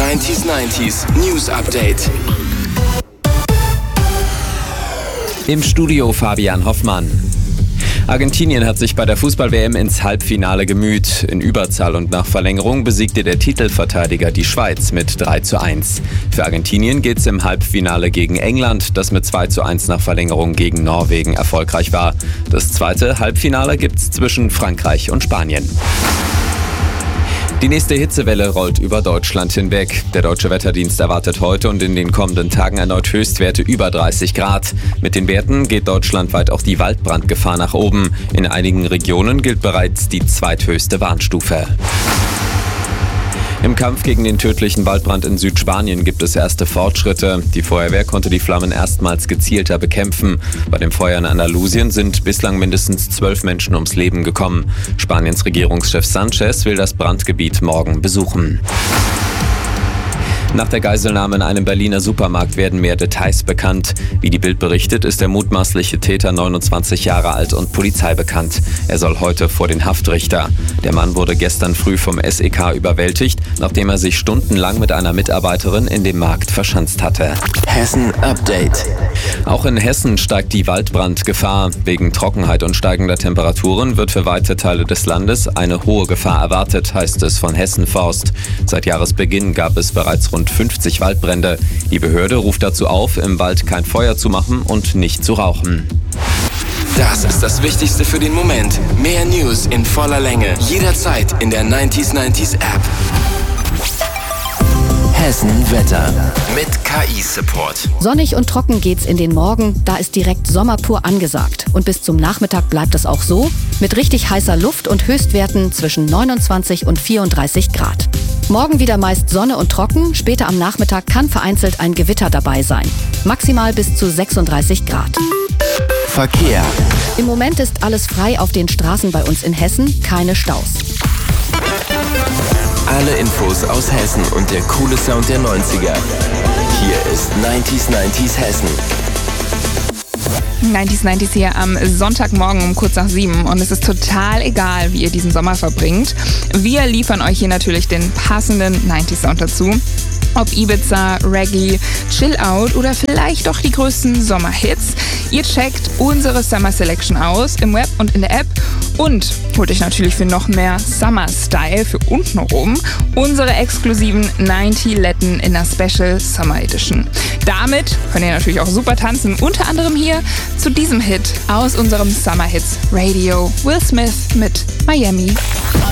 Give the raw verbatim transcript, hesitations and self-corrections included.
neunzig neunzig News Update. Im Studio Fabian Hoffmann. Argentinien hat sich bei der Fußball-W M ins Halbfinale gemüht. In Überzahl und nach Verlängerung besiegte der Titelverteidiger die Schweiz mit drei zu eins. Für Argentinien geht's im Halbfinale gegen England, das mit zwei zu eins nach Verlängerung gegen Norwegen erfolgreich war. Das zweite Halbfinale gibt's zwischen Frankreich und Spanien. Die nächste Hitzewelle rollt über Deutschland hinweg. Der Deutsche Wetterdienst erwartet heute und in den kommenden Tagen erneut Höchstwerte über dreißig Grad. Mit den Werten geht deutschlandweit auch die Waldbrandgefahr nach oben. In einigen Regionen gilt bereits die zweithöchste Warnstufe. Im Kampf gegen den tödlichen Waldbrand in Südspanien gibt es erste Fortschritte. Die Feuerwehr konnte die Flammen erstmals gezielter bekämpfen. Bei dem Feuer in Andalusien sind bislang mindestens zwölf Menschen ums Leben gekommen. Spaniens Regierungschef Sanchez will das Brandgebiet morgen besuchen. Nach der Geiselnahme in einem Berliner Supermarkt werden mehr Details bekannt. Wie die Bild berichtet, ist der mutmaßliche Täter neunundzwanzig Jahre alt und Polizei bekannt. Er soll heute vor den Haftrichter. Der Mann wurde gestern früh vom S E K überwältigt, nachdem er sich stundenlang mit einer Mitarbeiterin in dem Markt verschanzt hatte. Hessen Update. Auch in Hessen steigt die Waldbrandgefahr. Wegen Trockenheit und steigender Temperaturen wird für weite Teile des Landes eine hohe Gefahr erwartet, heißt es von Hessen Forst. Seit Jahresbeginn gab es bereits rund fünfzig Waldbrände. Die Behörde ruft dazu auf, im Wald kein Feuer zu machen und nicht zu rauchen. Das ist das Wichtigste für den Moment. Mehr News in voller Länge. Jederzeit in der neunzig neunzig App. Hessen Wetter mit K I-Support. Sonnig und trocken geht's in den Morgen, da ist direkt Sommer pur angesagt. Und bis zum Nachmittag bleibt es auch so, mit richtig heißer Luft und Höchstwerten zwischen neunundzwanzig und vierunddreißig Grad. Morgen wieder meist Sonne und trocken, später am Nachmittag kann vereinzelt ein Gewitter dabei sein. Maximal bis zu sechsunddreißig Grad. Verkehr. Im Moment ist alles frei auf den Straßen bei uns in Hessen, keine Staus. Alle Infos aus Hessen und der coole Sound der neunziger. Hier ist neunzig neunzig Hessen. neunzig neunzig hier am Sonntagmorgen um kurz nach sieben und es ist total egal, wie ihr diesen Sommer verbringt. Wir liefern euch hier natürlich den passenden neunzig Sound dazu. Ob Ibiza, Reggae, Chill Out oder vielleicht doch die größten Sommerhits. Ihr checkt unsere Summer Selection aus im Web und in der App und holt euch natürlich für noch mehr Summer Style für untenrum unsere exklusiven neunzig Letten in der Special Summer Edition. Damit könnt ihr natürlich auch super tanzen, unter anderem hier zu diesem Hit aus unserem Summer Hits Radio. Will Smith mit Miami.